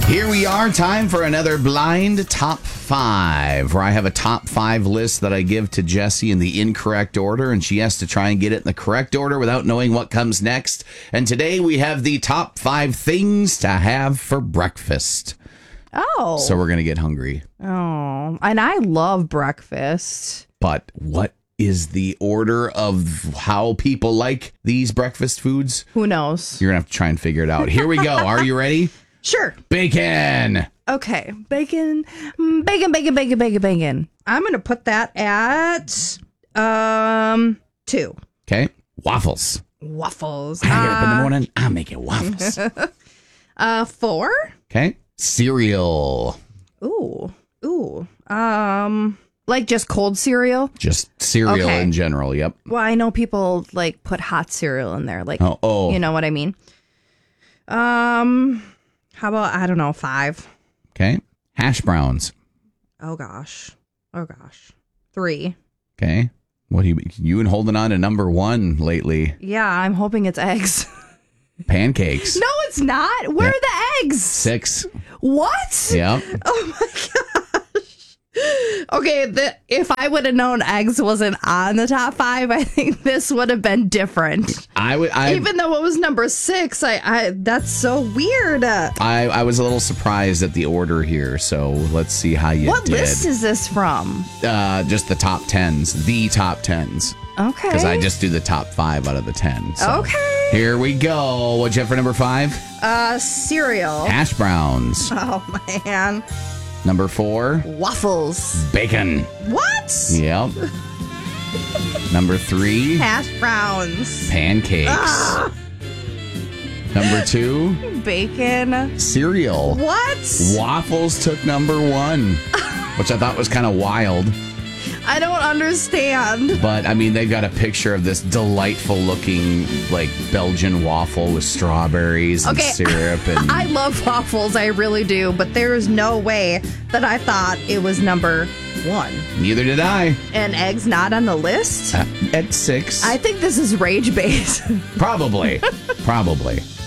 Here we are, time for another blind top 5, where I have a top 5 list that I give to Jessie in the incorrect order, and she has to try and get it in the correct order without knowing what comes next. And today we have the top 5 things to have for breakfast. Oh. So we're going to get hungry. Oh, and I love breakfast. But what is the order of how people like these breakfast foods? Who knows? You're going to have to try and figure it out. Here we go. Are you ready? Sure. Bacon. Okay. Bacon. I'm going to put that at 2. Okay. Waffles. Waffles. I get up in the morning, I'm making waffles. 4. Okay. Cereal. Ooh. Like just cold cereal? Just cereal Okay. in general. Yep. Well, I know people like put hot cereal in there. Like, Oh. You know what I mean? How about, I don't know, 5? Okay. Hash browns. Oh gosh. 3. Okay. What you been holding on to number 1 lately? Yeah, I'm hoping it's eggs. Pancakes. No, it's not. Where are the eggs? 6. What? Yep. Oh my gosh. Okay, if I would have known eggs wasn't on the top 5, I think this would have been different. Even though it was number 6, I that's so weird. I was a little surprised at the order here, so let's see how you What did. list is this from? Just the top 10s. The top 10s. Okay. Because I just do the top 5 out of the 10. So. Okay. Here we go. What'd you have for number 5? Cereal. Hash browns. Oh, man. Number 4. Waffles. Bacon. What? Yep. Number 3. Hash browns. Pancakes. Ah. Number 2. Bacon. Cereal. What? Waffles took number 1, which I thought was kind of wild. I don't understand. But, I mean, they've got a picture of this delightful looking, like, Belgian waffle with strawberries and syrup. And I love waffles, I really do, but there's no way that I thought it was number 1. Neither did I. And eggs not on the list? At 6. I think this is rage bait. Probably.